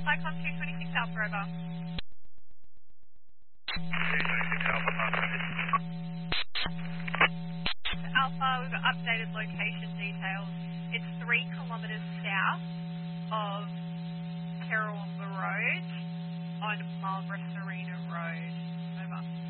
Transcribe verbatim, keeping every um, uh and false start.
Cyclone two twenty-six Alpha, over. Alpha, we've got updated location details. It's three kilometres south of Terrawamba Road on Marlborough Serena Road. Over.